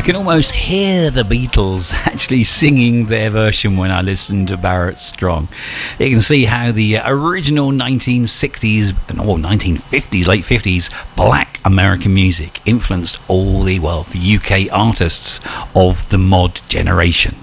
I can almost hear the Beatles actually singing their version when I listen to Barrett Strong. You can see how the original 1960s, or 1950s, late 50s black American music influenced all the UK artists of the mod generation.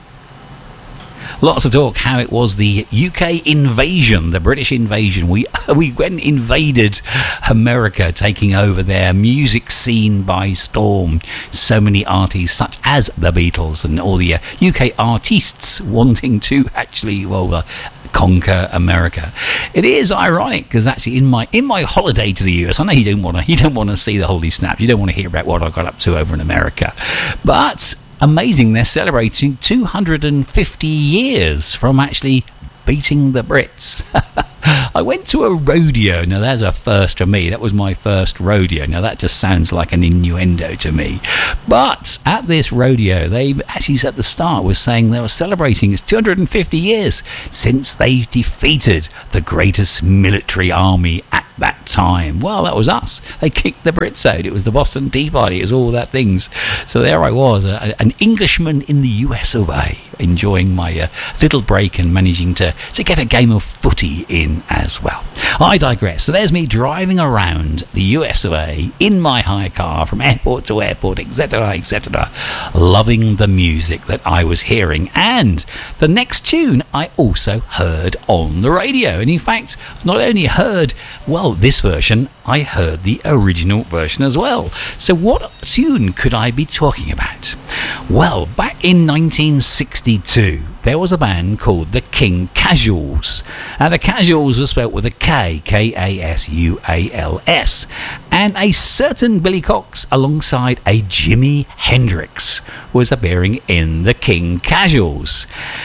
Lots of talk how it was the UK invasion, the British invasion. We went and invaded America, taking over their music scene by storm. So many artists, such as the Beatles and all the UK artists, wanting to actually, conquer America. It is ironic because actually in my holiday to the US, I know you don't want to see the holy snap. You don't want to hear about what I got up to over in America, but amazing, they're celebrating 250 years from actually beating the Brits. I went to a rodeo. Now, there's a first for me. That was my first rodeo. Now, that just sounds like an innuendo to me. But at this rodeo, they actually at the start was saying they were celebrating it's 250 years since they defeated the greatest military army at that time. Well, that was us. They kicked the Brits out. It was the Boston Tea Party. It was all that things. So there I was, an Englishman in the US of A, enjoying my little break and managing to get a game of footy in as well. I digress. So there's me driving around the US of A in my hire car from airport to airport, etc., etc., loving the music that I was hearing. And the next tune I also heard on the radio. And in fact, not only heard, this version, I heard the original version as well. So what tune could I be talking about? Well, back in 1962, there was a band called the King Casuals. And the Casuals were spelt with a K, K-A-S-U-A-L-S. And a certain Billy Cox alongside a Jimi Hendrix was appearing in the King Casuals.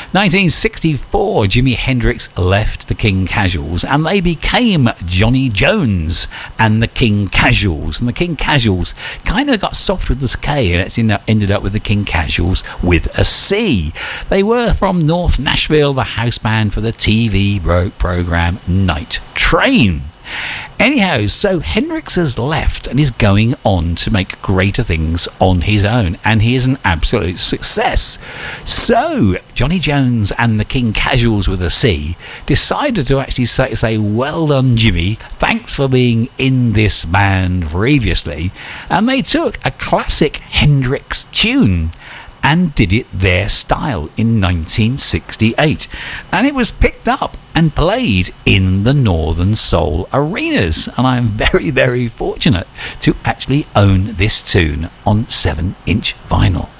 1964, Jimi Hendrix left the King Casuals and they became Johnny Jones and the King Casuals. And the King Casuals kind of got soft with this K and it's ended up with the King Casuals with a C. They were from North Nashville, the house band for the TV program Night Train. Anyhow, so Hendrix has left and is going on to make greater things on his own, and he is an absolute success. So Johnny Jones and the King Casuals with a C decided to actually say, well done, Jimmy, thanks for being in this band previously, and they took a classic Hendrix tune and did it their style in 1968. And it was picked up and played in the Northern Soul arenas. And I'm very, very fortunate to actually own this tune on 7-inch vinyl.